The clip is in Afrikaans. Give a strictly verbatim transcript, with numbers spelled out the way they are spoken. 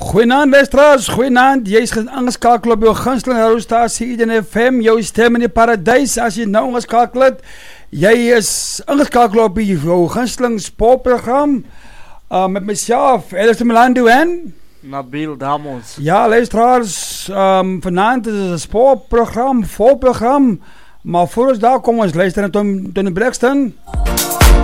Goeienaand luisteraars, goeienaand. Jy is ingeskakel op jou gunsteling radiostasie Eden F M, jou stem in die paradys. As jy nou ingeskakel het, jy is ingeskakel op jou gunsteling sportprogram uh, met myself, Alistair Melando en Nabil Damos. Ja, luisteraars, um, vanaand is een sportprogram, volprogram, maar voor ons daar kom ons luister naar Tony Braxton.